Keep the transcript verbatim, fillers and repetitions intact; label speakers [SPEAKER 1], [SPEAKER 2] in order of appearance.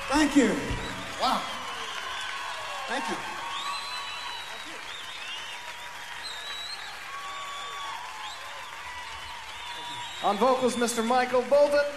[SPEAKER 1] Thank you. Wow. Thank you.
[SPEAKER 2] On vocals, Mister Michael Bolton.